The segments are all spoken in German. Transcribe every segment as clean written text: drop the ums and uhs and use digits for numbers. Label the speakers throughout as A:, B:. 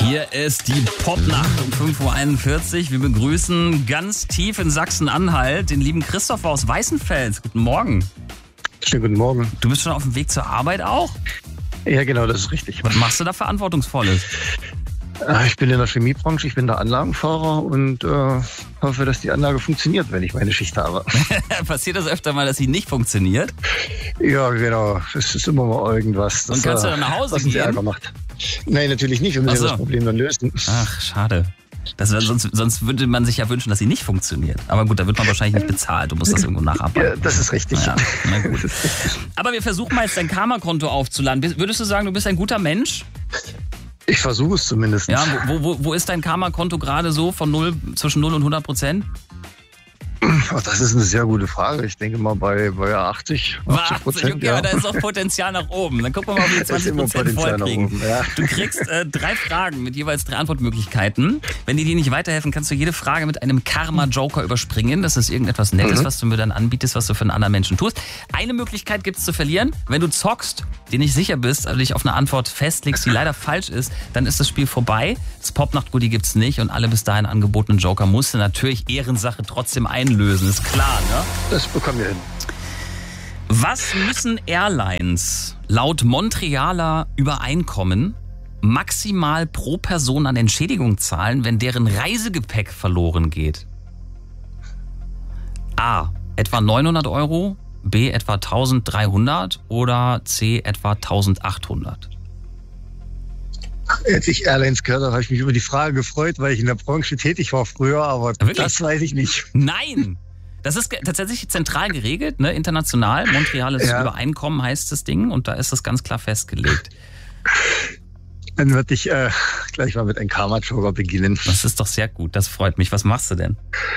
A: Hier ist die Popnacht um 5.41 Uhr. Wir begrüßen ganz tief in Sachsen-Anhalt den lieben Christopher aus Weißenfels. Guten Morgen.
B: Schönen guten Morgen.
A: Du bist schon auf dem Weg zur Arbeit auch?
B: Ja, genau, das ist richtig.
A: Was machst du da Verantwortungsvolles?
B: Ich bin in der Chemiebranche, ich bin der Anlagenfahrer und hoffe, dass die Anlage funktioniert, wenn ich meine Schicht habe.
A: Passiert das öfter mal, dass sie nicht funktioniert?
B: Ja, genau. Es ist immer mal irgendwas.
A: Und kannst du dann nach Hause
B: was uns
A: gehen?
B: Ärger macht. Nein, natürlich nicht. Wir müssen das Problem dann lösen.
A: Ach, schade. Sonst würde man sich ja wünschen, dass sie nicht funktioniert. Aber gut, da wird man wahrscheinlich nicht bezahlt. Du musst das irgendwo nacharbeiten.
B: Ja, das ist richtig.
A: Ja, na gut. Aber wir versuchen mal jetzt dein Karma-Konto aufzuladen. Würdest du sagen, du bist ein guter Mensch?
B: Ich versuche es zumindest.
A: Ja, wo ist dein Karma-Konto gerade so von zwischen 0 und 100%?
B: Das ist eine sehr gute Frage. Ich denke mal bei 80%.
A: Okay, ja. Da ist auch Potenzial nach oben. Dann gucken wir mal, ob wir 20% voll kriegen.
B: Ja.
A: Du kriegst 3 Fragen mit jeweils 3 Antwortmöglichkeiten. Wenn dir die nicht weiterhelfen, kannst du jede Frage mit einem Karma-Joker überspringen. Das ist irgendetwas Nettes, was du mir dann anbietest, was du für einen anderen Menschen tust. Eine Möglichkeit gibt es zu verlieren. Wenn du zockst, dir nicht sicher bist, also dich auf eine Antwort festlegst, die leider falsch ist, dann ist das Spiel vorbei. Das Popnacht-Goodie gibt's nicht und alle bis dahin angebotenen Joker musst du natürlich Ehrensache trotzdem einlösen. Ist klar, ne?
B: Das bekommen wir hin.
A: Was müssen Airlines laut Montrealer Übereinkommen maximal pro Person an Entschädigung zahlen, wenn deren Reisegepäck verloren geht? A. Etwa 900 Euro, B. etwa 1300 oder C. etwa 1800?
B: Als ich Airlines gehört habe, habe ich mich über die Frage gefreut, weil ich in der Branche tätig war früher, aber
A: Wirklich?
B: Das weiß ich nicht.
A: Nein! Das ist tatsächlich zentral geregelt, ne? International. Montreales Übereinkommen heißt das Ding und da ist das ganz klar festgelegt.
B: Dann würde ich gleich mal mit einem Karma-Joker beginnen.
A: Das ist doch sehr gut, das freut mich. Was machst du denn?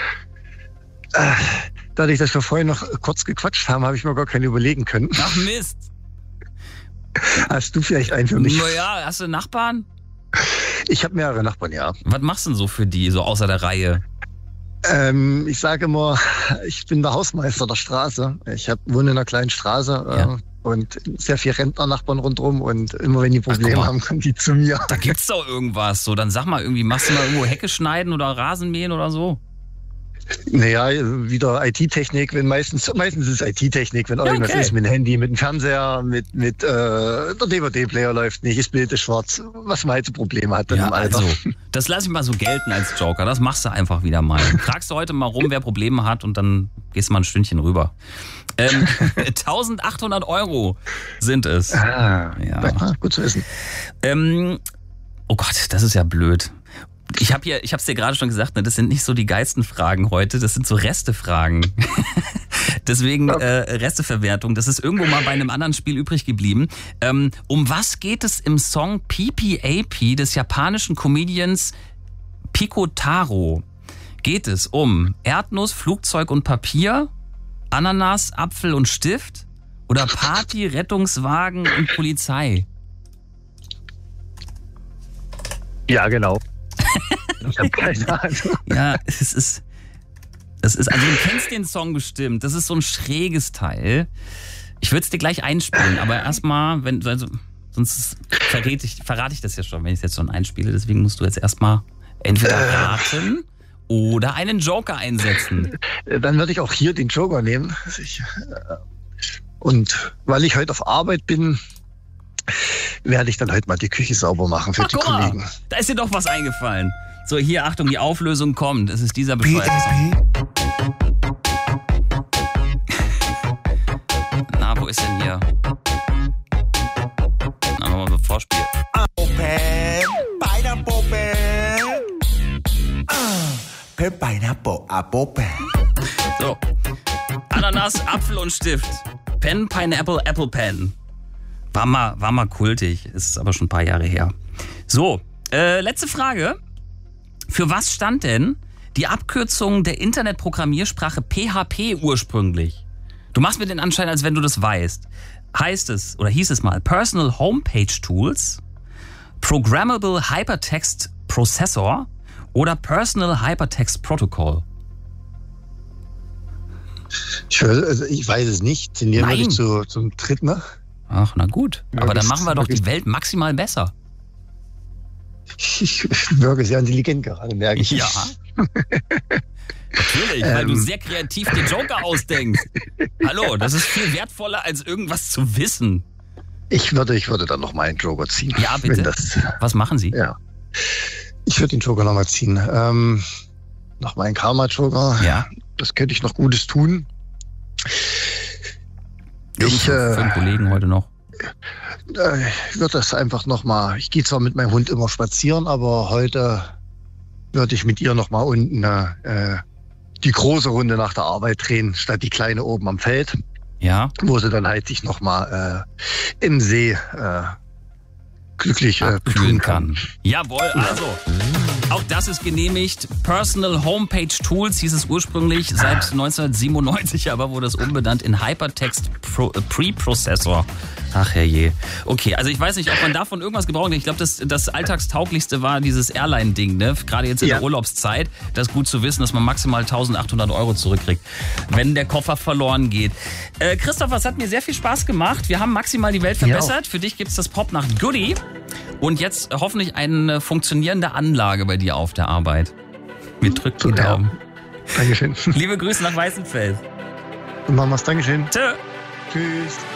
B: Dadurch, dass wir vorhin noch kurz gequatscht haben, habe ich mir gar keine überlegen können.
A: Ach Mist!
B: Hast du vielleicht einen für mich?
A: Naja, hast du Nachbarn?
B: Ich habe mehrere Nachbarn, ja.
A: Was machst du denn so für die, so außer der Reihe?
B: Ich sage immer, ich bin der Hausmeister der Straße. Ich wohne in einer kleinen Straße und sehr viele Rentner-Nachbarn rundherum und immer wenn die Probleme haben, kommen die zu mir.
A: Da gibt's doch irgendwas. So, dann sag mal irgendwie, machst du mal irgendwo Hecke schneiden oder Rasenmähen oder so?
B: Naja, wieder IT-Technik, meistens ist es IT-Technik, wenn irgendwas ist mit dem Handy, mit dem Fernseher, mit der DVD-Player läuft nicht, das Bild ist schwarz, was man halt so Probleme hat dann im Alter.
A: Also, das lasse ich mal so gelten als Joker, das machst du einfach wieder mal. Fragst du heute mal rum, wer Probleme hat und dann gehst du mal ein Stündchen rüber. 1800 Euro sind es.
B: Ja, gut zu wissen.
A: Oh Gott, das ist ja blöd. Ich hab's dir gerade schon gesagt, ne, das sind nicht so die geilsten Fragen heute, das sind so Restefragen. Deswegen Resteverwertung, das ist irgendwo mal bei einem anderen Spiel übrig geblieben. Um was geht es im Song PPAP des japanischen Comedians Pico Taro? Geht es um Erdnuss, Flugzeug und Papier, Ananas, Apfel und Stift oder Party, Rettungswagen und Polizei?
B: Ja, genau. Ich habe keine Ahnung.
A: Ja, es ist, also du kennst den Song bestimmt. Das ist so ein schräges Teil. Ich würde es dir gleich einspielen, aber erstmal, sonst verrate ich das ja schon, wenn ich es jetzt schon einspiele. Deswegen musst du jetzt erstmal entweder raten oder einen Joker einsetzen.
B: Dann würde ich auch hier den Joker nehmen. Und weil ich heute auf Arbeit bin, werde ich dann heute mal die Küche sauber machen für die Kollegen.
A: Da ist dir doch was eingefallen. So, hier, Achtung, die Auflösung kommt. Es ist dieser bescheuerte Song. Na, wo ist denn hier? Na, machen wir mal Vorspiel. So. Ananas, Apfel und Stift. Pen, Pineapple, Apple Pen. War mal kultig, ist aber schon ein paar Jahre her. So, letzte Frage. Für was stand denn die Abkürzung der Internetprogrammiersprache PHP ursprünglich? Du machst mir den Anschein, als wenn du das weißt. Hieß es mal Personal Homepage Tools, Programmable Hypertext Processor oder Personal Hypertext Protocol?
B: Ich weiß es nicht. Tendieren wir nicht zum dritten?
A: Ach, na gut. Aber dann machen wir doch die Welt maximal besser.
B: Ich wirke sehr intelligent gerade, merke ich.
A: Ja. Natürlich, weil du sehr kreativ den Joker ausdenkst. Hallo, das ist viel wertvoller, als irgendwas zu wissen.
B: Ich würde dann nochmal einen Joker ziehen.
A: Ja, bitte. Was machen Sie?
B: Ja. Ich würde den Joker nochmal ziehen. Nochmal einen Karma-Joker.
A: Ja.
B: Das könnte ich noch Gutes tun.
A: Für einen Kollegen heute noch.
B: Ich würde das einfach nochmal, ich gehe zwar mit meinem Hund immer spazieren, aber heute würde ich mit ihr nochmal unten die große Runde nach der Arbeit drehen, statt die kleine oben am Feld.
A: Ja.
B: Wo sie dann halt sich nochmal im See glücklich
A: abkühlen kann. Jawohl, also auch das ist genehmigt. Personal Homepage Tools hieß es ursprünglich, seit 1997, aber wurde es umbenannt in Hypertext Preprocessor. Ach herrje. Okay, also ich weiß nicht, ob man davon irgendwas gebrauchen kann. Ich glaube, das Alltagstauglichste war dieses Airline-Ding, ne? Gerade jetzt in der Urlaubszeit. Das ist gut zu wissen, dass man maximal 1.800 € zurückkriegt, wenn der Koffer verloren geht. Christoph, es hat mir sehr viel Spaß gemacht. Wir haben maximal die Welt verbessert. Für dich gibt's das Popnacht Goodie. Und jetzt hoffentlich eine funktionierende Anlage bei dir auf der Arbeit. Wir drücken die Daumen.
B: Dankeschön.
A: Liebe Grüße nach Weißenfels.
B: Und Mamas, Dankeschön.
A: Tschö.
B: Tschüss.